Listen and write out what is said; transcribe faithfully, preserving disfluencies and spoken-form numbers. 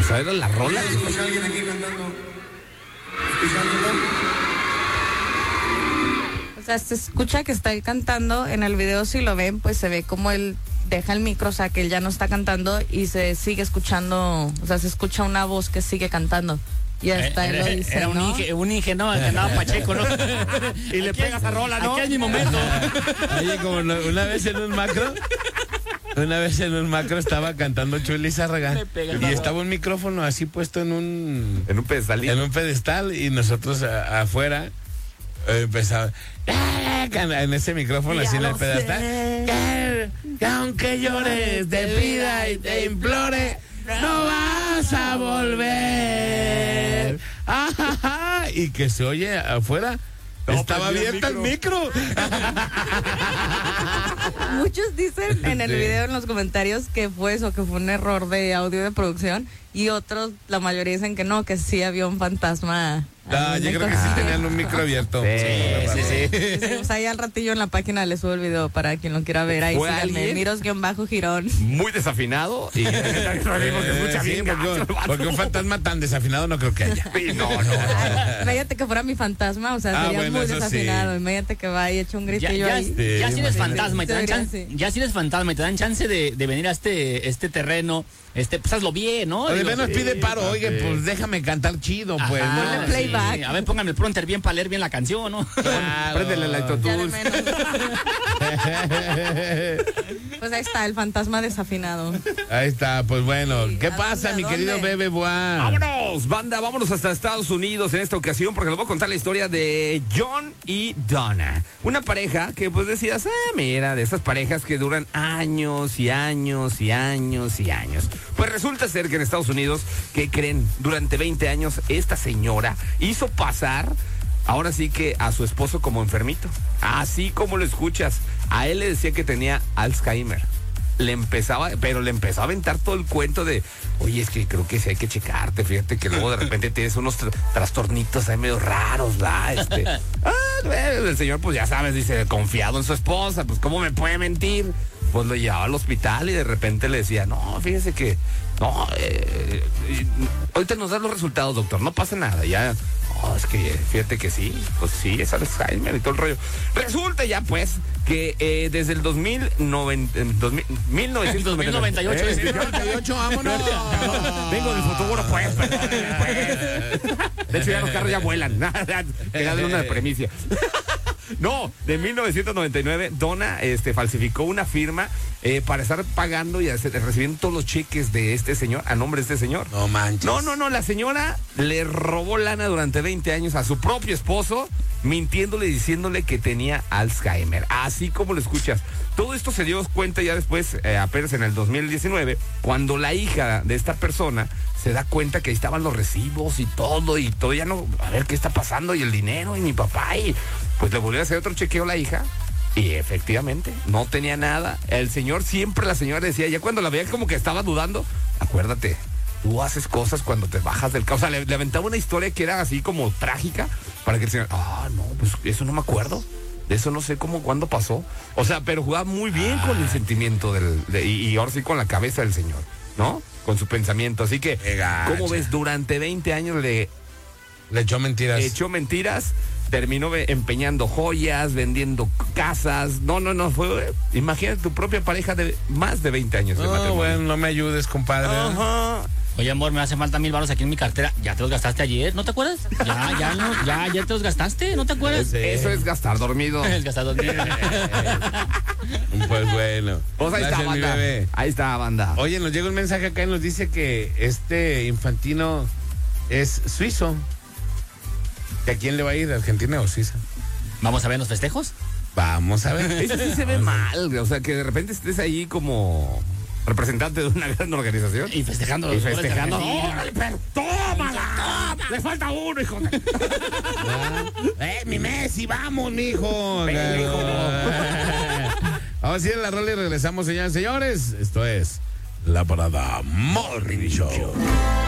O sea, era la rola. ¿Escucha a alguien aquí cantando? ¿Escuchándolo? O sea, se escucha que está cantando. En el video, si lo ven, pues se ve como él deja el micro, o sea, que él ya no está cantando y se sigue escuchando, o sea, se escucha una voz que sigue cantando. Y hasta él lo dice, era un ¿no? Inge, un Inge, ¿no? Que andaba Pacheco, ¿no? Y le pegas a rola, ¿no? Aquí es mi momento. Oye, como no- una vez en un macro, una vez en un macro estaba cantando Chuli Zárraga Me pegas y la estaba un micrófono así puesto en un En un pedestal. en un pedestal y nosotros a- afuera eh, empezaba en ese micrófono así en el pedestal. Que, que aunque llores de vida y te implore, no vas a volver. Ajaja. Y que se oye afuera. No, Estaba prendió el abierta el micro. Muchos dicen en el Sí. video, en los comentarios, que fue eso, que fue un error de audio de producción. Y otros, la mayoría dicen que no, que sí había un fantasma. No, ahí en yo el creo que sí concierto. tenían un micro abierto. Sí, sí, sí. Sí, o sea, ahí al ratillo en la página les subo el video para quien lo quiera ver. Ahí ¿Fue síganme, alguien? Miros-Girón. Muy desafinado. Y porque Eh, sí, porque, porque un fantasma tan desafinado no creo que haya. No, no, no. Imagínate que fuera mi fantasma, o sea, Ah, sería bueno, muy eso sí. desafinado. Imagínate que va y echa un Ya, gritillo ya, ahí. ya si eres imagínate. fantasma y te dan Debería, chance, sí. ya si eres fantasma y te dan chance de, de venir a este, este terreno, este, pues hazlo bien, ¿no? Al Digo, menos sí. pide paro, oye, pues déjame cantar chido, pues. Ajá, ¿no? Ponle playback. sí. A ver, póngame el pronter bien para leer bien la canción, ¿no? Claro. Préndele la Ya de autotune. menos. Pues ahí está, el fantasma desafinado. Ahí está, pues bueno. Sí, ¿Qué ¿a pasa, dónde, mi a querido dónde? Bebe Boa? Vámonos, banda, vámonos hasta Estados Unidos en esta ocasión porque les voy a contar la historia de John y Donna. Una pareja que pues decías, ah, mira, de esas parejas que duran años y años y años y años. Pues resulta ser que en Estados Unidos, ¿qué creen? Durante veinte años esta señora hizo pasar, ahora sí que a su esposo como enfermito. Así como lo escuchas, a él le decía que tenía Alzheimer. Le empezaba, pero le empezó a aventar todo el cuento de, oye, es que creo que sí hay que checarte, fíjate que luego de repente tienes unos tra- trastornitos ahí medio raros, ¿verdad? Este, ah, bueno, el señor, pues ya sabes, dice, confiado en su esposa, pues ¿cómo me puede mentir? Pues lo llevaba al hospital y de repente le decía, no, fíjese que, no, eh, eh, ahorita nos dan los resultados, doctor, no pasa nada, ya. No, es que fíjate que sí, pues sí, es Alzheimer y todo el rollo. Resulta ya pues que eh, desde el dos mil noventa, eh, dos mil, mil novecientos noventa y ocho, dos mil noventa y ocho, eh, noventa y ocho, vámonos. vengo del futuro, pues, perdón, pues. De hecho ya los carros ya vuelan, que ya de una premicia. No, de mil novecientos noventa y nueve, Donna este, falsificó una firma eh, para estar pagando y hacer- recibiendo todos los cheques de este señor, a nombre de este señor. No manches. No, no, no, la señora le robó lana durante veinte años a su propio esposo, mintiéndole y diciéndole que tenía Alzheimer, así como lo escuchas. Todo esto se dio cuenta ya después, eh, apenas en el dos mil diecinueve, cuando la hija de esta persona se da cuenta que ahí estaban los recibos y todo, y todo ya no, a ver qué está pasando, y el dinero, y mi papá, y pues le volvió a hacer otro chequeo a la hija. Y efectivamente, no tenía nada. El señor, siempre la señora decía, ya cuando la veía como que estaba dudando, acuérdate, tú haces cosas cuando te bajas del carro. O sea, le, le aventaba una historia que era así como trágica para que el señor, ah, no, pues eso no me acuerdo. De eso no sé cómo, cuándo pasó. O sea, pero jugaba muy bien con el sentimiento del, de- y, y ahora sí con la cabeza del señor, ¿no? Con su pensamiento. Así que, Qué gacha. ¿cómo ves? Durante veinte años le Le echó mentiras. echó mentiras, terminó ve- empeñando joyas, vendiendo casas. No, no, no, fue, imagínate tu propia pareja de más de veinte años de No, matrimonio. bueno, no me ayudes, compadre. Ajá. Oye, amor, me hace falta mil baros aquí en mi cartera. ¿Ya te los gastaste ayer? ¿No te acuerdas? Ya, ya, no, ya, ya te los gastaste, ¿no te acuerdas? Sí. Eso es gastar dormido. El gastador. Pues bueno. Pues ahí está, Gracias, mi banda. bebé. Ahí está, banda. Oye, nos llega un mensaje acá y nos dice que este Infantino es suizo. ¿Que a quién le va a ir? ¿Argentina o Suiza? Vamos a ver los festejos. Vamos a ver. Eso sí se ve mal, o sea, que de repente estés ahí como representante de una gran organización. Y festejando los Y goles de festejando. Argentina. ¡Órale, pero tómala! ¡Le falta uno, hijo de... ¡Eh, mi Messi, vamos, mijo! Ven, mijo. Vamos a ir a la rola y regresamos, señores y señores. Esto es La Parada Morning Show.